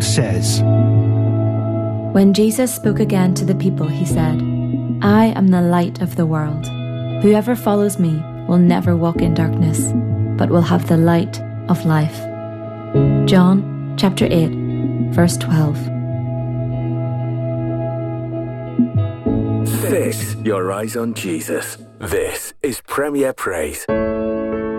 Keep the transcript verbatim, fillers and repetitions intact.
says. When Jesus spoke again to the people, he said, I am the light of the world. Whoever follows me will never walk in darkness, but will have the light of life. John chapter eight, verse twelve. Fix your eyes on Jesus. This is Premier Praise.